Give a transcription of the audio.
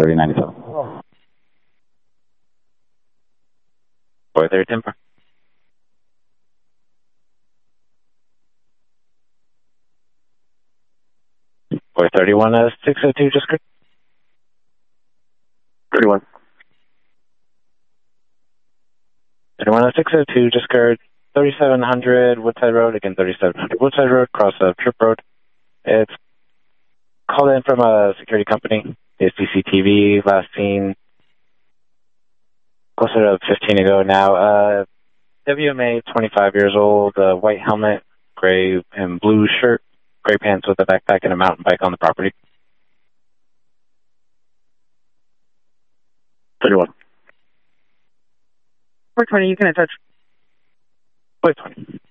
3097. 430 Timber. 431 602, just good. 31. 31 602, just good. 3700 Woodside Road, again 3700 Woodside Road, cross Trip Road. It's called in from a security company. It's CCTV, last seen closer to 15 ago now. WMA, 25 years old, white helmet, gray and blue shirt, gray pants with a backpack and a mountain bike on the property. 31. 420, you can touch. 420.